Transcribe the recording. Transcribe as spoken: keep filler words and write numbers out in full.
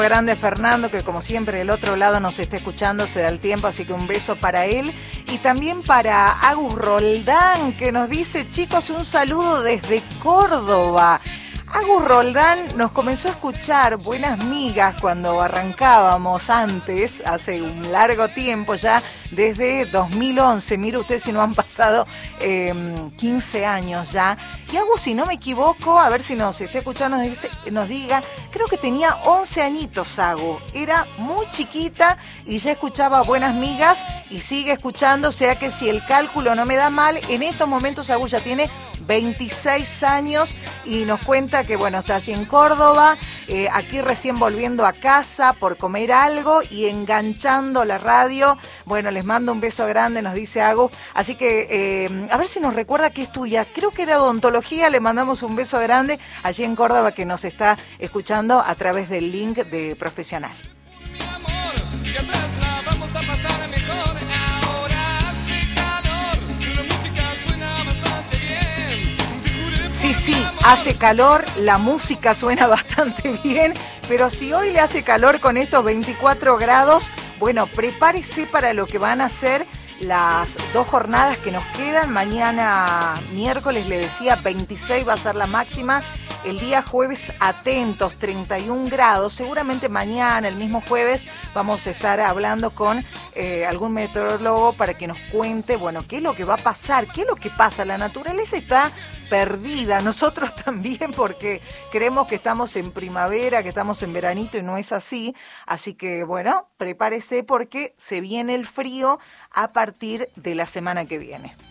Grande a Fernando, que como siempre del otro lado nos está escuchando, se da el tiempo, así que un beso para él. Y también para Agus Roldán, que nos dice, chicos, un saludo desde Córdoba. Agus Roldán nos comenzó a escuchar Buenas Migas cuando arrancábamos antes, hace un largo tiempo ya, desde dos mil once. Mire usted si no han pasado eh, quince años ya. Y Agus, si no me equivoco, a ver si nos está escuchando, nos, dice, nos diga, creo que tenía once añitos Agus. Era muy chiquita y ya escuchaba Buenas Migas y sigue escuchando, o sea que si el cálculo no me da mal, en estos momentos Agus ya tiene veintiséis años y nos cuenta que, bueno, está allí en Córdoba, eh, aquí recién volviendo a casa por comer algo y enganchando la radio. Bueno, les mando un beso grande, nos dice Agus. Así que, eh, a ver si nos recuerda qué estudia. Creo que era odontología, le mandamos un beso grande allí en Córdoba que nos está escuchando a través del link de Profesional. Mi amor, que atrás la vamos a pasar mejor. Ahora hace calor, la música suena bastante bien. Sí, sí, hace calor, la música suena bastante bien, pero si hoy le hace calor con estos veinticuatro grados, bueno, prepárese para lo que van a ser las dos jornadas que nos quedan. Mañana miércoles, le decía, veintiséis va a ser la máxima. El día jueves, atentos, treinta y un grados. Seguramente mañana, el mismo jueves, vamos a estar hablando con eh, algún meteorólogo para que nos cuente, bueno, qué es lo que va a pasar, qué es lo que pasa. La naturaleza está perdida, nosotros también, porque creemos que estamos en primavera, que estamos en veranito y no es así. Así que, bueno, prepárese porque se viene el frío a partir de la semana que viene.